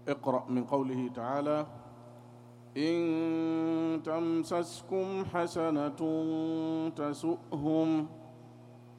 اقرأ من قوله تعالى: إن تمسسكم حسنة تسؤهم